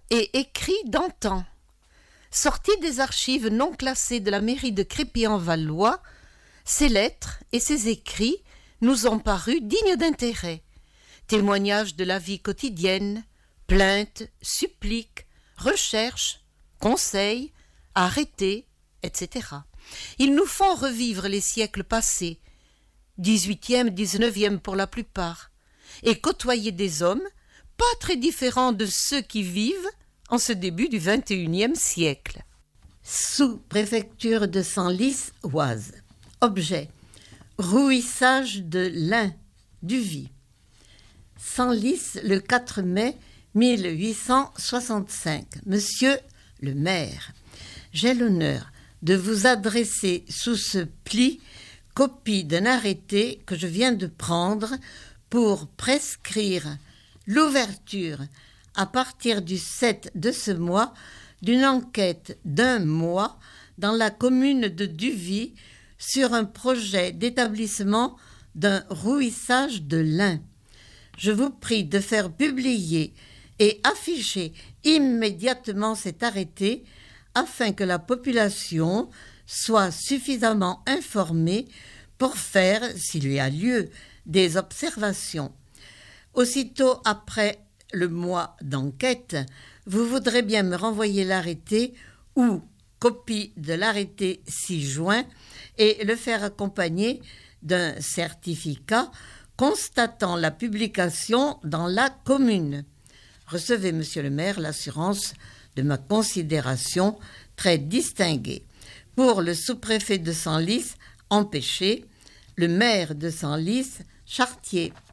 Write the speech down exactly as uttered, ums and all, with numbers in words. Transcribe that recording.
et écrit d'antan. Sortis des archives non classées de la mairie de Crépy-en-Valois, ces lettres et ces écrits nous ont paru dignes d'intérêt. Témoignages de la vie quotidienne, plaintes, suppliques, recherches, conseils, arrêtés, et cetera. Ils nous font revivre les siècles passés, dix-huitième, dix-neuvième pour la plupart, et côtoyer des hommes pas très différents de ceux qui vivent en ce début du vingt et unième siècle. Sous-préfecture de Senlis, Oise. Objet: rouissage de lin, Duvy. Senlis, le quatre mai mille huit cent soixante-cinq. Monsieur le maire, j'ai l'honneur de vous adresser sous ce pli copie d'un arrêté que je viens de prendre pour prescrire l'ouverture, à partir du sept de ce mois, d'une enquête d'un mois dans la commune de Duvy sur un projet d'établissement d'un rouissage de lin. Je vous prie de faire publier et afficher immédiatement cet arrêté afin que la population soit suffisamment informée pour faire, s'il y a lieu, des observations. Aussitôt après le mois d'enquête, vous voudrez bien me renvoyer l'arrêté ou copie de l'arrêté six juin et le faire accompagner d'un certificat constatant la publication dans la commune. Recevez, monsieur le maire, l'assurance de ma considération très distinguée. Pour le sous-préfet de Senlis, empêché, le maire de Senlis, Chartier.